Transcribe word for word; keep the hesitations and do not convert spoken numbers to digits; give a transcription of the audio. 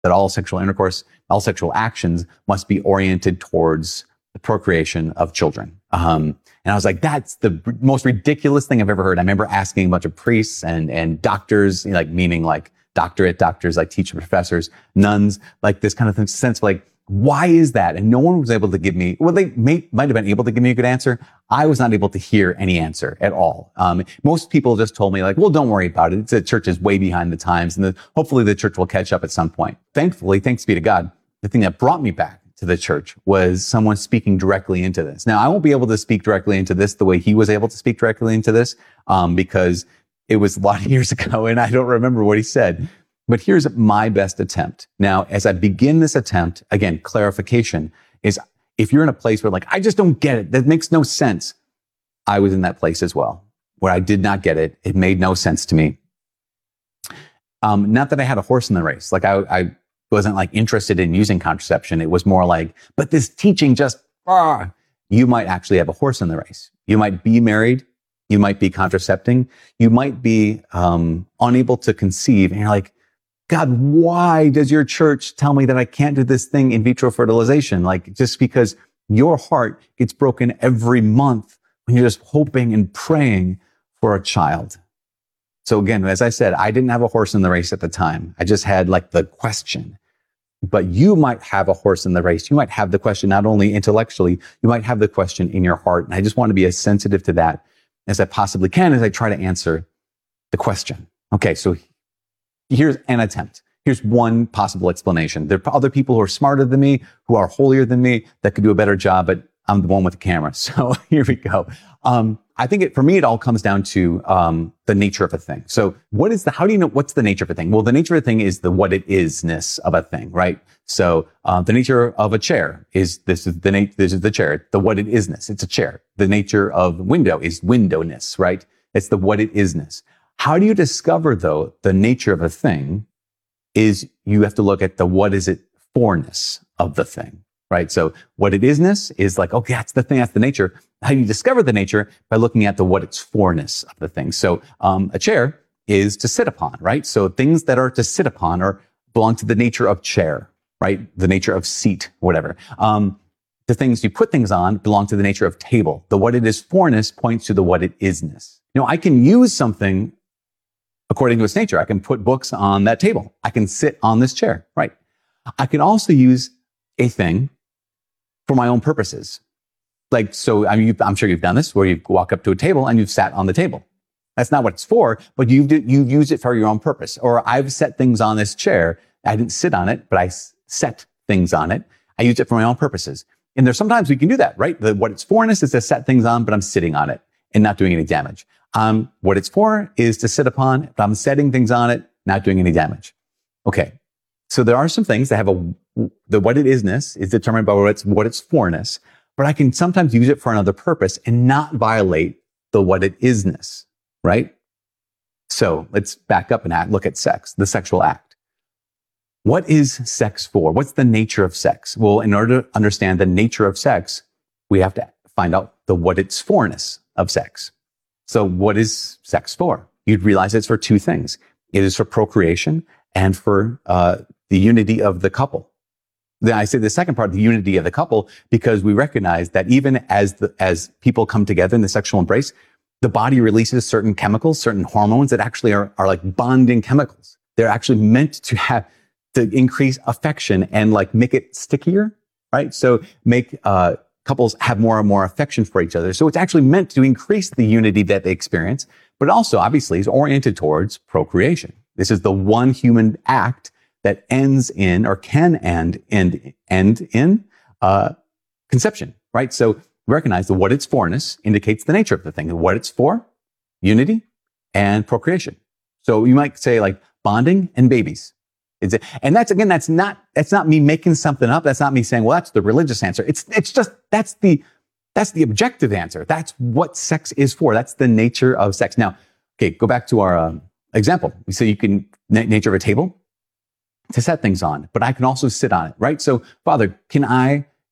that all sexual intercourse, all sexual actions must be oriented towards the procreation of children. Um, and I was like, that's the r- most ridiculous thing I've ever heard. I remember asking a bunch of priests and, and doctors, you know, like meaning like doctorate doctors, like teacher professors, nuns, like this kind of thing, sense of like, why is that? And no one was able to give me, well, they may, might have been able to give me a good answer. I was not able to hear any answer at all. Um, most people just told me like, well, don't worry about it. The church is way behind the times, and the, hopefully the church will catch up at some point. Thankfully, thanks be to God, the thing that brought me back to the church was someone speaking directly into this. Now, I won't be able to speak directly into this the way he was able to speak directly into this, um, because it was a lot of years ago and I don't remember what he said. But here's my best attempt. Now, as I begin this attempt, again, clarification is if you're in a place where like, I just don't get it, that makes no sense. I was in that place as well, where I did not get it. It made no sense to me. Um, not that I had a horse in the race. Like I, I wasn't like interested in using contraception. It was more like, but this teaching just, ah, you might actually have a horse in the race. You might be married. You might be contracepting. You might be um, unable to conceive. And you're like, God, why does your church tell me that I can't do this thing, in vitro fertilization? Like, just because your heart gets broken every month when you're just hoping and praying for a child. So again, as I said, I didn't have a horse in the race at the time. I just had like the question. But you might have a horse in the race. You might have the question not only intellectually, you might have the question in your heart. And I just want to be as sensitive to that as I possibly can as I try to answer the question. Okay, so here's an attempt. Here's one possible explanation. There are other people who are smarter than me, who are holier than me, that could do a better job, but I'm the one with the camera. So here we go. Um, I think it, for me, it all comes down to um, the nature of a thing. So what is the, how do you know what's the nature of a thing? Well, the nature of a thing is the what it is-ness of a thing, right? So uh, the nature of a chair is, this is the nature, this is the chair, the what it is-ness. It's a chair. The nature of window is windowness, right? It's the what it is-ness. How do you discover, though, the nature of a thing is you have to look at the what is it forness of the thing, right? So what it is-ness is like, okay, that's the thing, that's the nature. How do you discover the nature? By looking at the what its forness of the thing. So um, a chair is to sit upon, right? So things that are to sit upon are belong to the nature of chair, right? The nature of seat, whatever. Um, the things you put things on belong to the nature of table. The what it is forness points to the what it is-ness. You know, I can use something according to its nature. I can put books on that table. I can sit on this chair, right? I can also use a thing for my own purposes. Like, so I mean, I'm sure you've done this, where you walk up to a table and you've sat on the table. That's not what it's for, but you've, you've used it for your own purpose. Or I've set things on this chair. I didn't sit on it, but I set things on it. I used it for my own purposes. And there's sometimes we can do that, right? The, what it's forness is to set things on, but I'm sitting on it and not doing any damage. Um, what it's for is to sit upon, but I'm setting things on it, not doing any damage. Okay. So there are some things that have a, the what it is-ness is determined by what it's, what it's forness, but I can sometimes use it for another purpose and not violate the what it is-ness, right? So let's back up and act, look at sex, the sexual act. What is sex for? What's the nature of sex? Well, in order to understand the nature of sex, we have to find out the what its forness of sex. So what is sex for? You'd realize it's for two things. It is for procreation and for uh, the unity of the couple. Then I say the second part, the unity of the couple, because we recognize that even as the, as people come together in the sexual embrace, the body releases certain chemicals, certain hormones that actually are, are like bonding chemicals. They're actually meant to have, to increase affection and like make it stickier, right? So make, uh, couples have more and more affection for each other. So it's actually meant to increase the unity that they experience, but also obviously is oriented towards procreation. This is the one human act that ends in, or can end, end, end in, uh, conception, right? So recognize that what it's forness indicates the nature of the thing. What it's for, unity and procreation. So you might say like bonding and babies. It's, and that's, again, that's not, that's not me making something up. That's not me saying, well, that's the religious answer. It's, it's just, that's the, that's the objective answer. That's what sex is for. That's the nature of sex. Now, okay, go back to our um, example. So you can, na- nature of a table to set things on, but I can also sit on it, right? So Father, can I